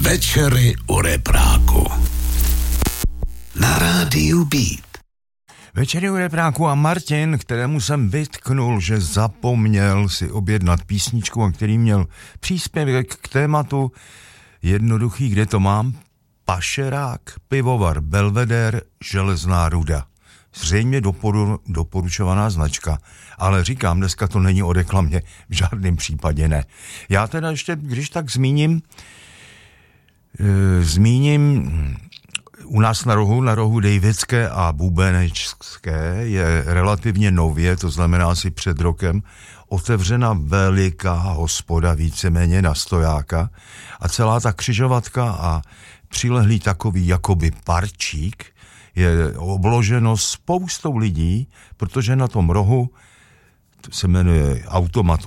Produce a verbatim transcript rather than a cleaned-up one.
Večery u repráku. Na rádiu Beat. Večery u repráku a Martin, kterému jsem vytknul, že zapomněl si objednat písničku, a který měl příspěvek k tématu jednoduchý, kde to mám, pašerák, pivovar Belvedere, Železná ruda. Zřejmě doporu, doporučovaná značka, ale říkám, dneska to není o reklamě, v žádném případě ne. Já teda ještě, když tak zmíním, e, zmíním u nás na rohu, na rohu Dejvické a Bubenečské je relativně nově, to znamená asi před rokem, otevřena veliká hospoda, víceméně na stojáka, a celá ta křižovatka a přilehlý takový jakoby parčík je obloženo spoustou lidí, protože na tom rohu se jmenuje automat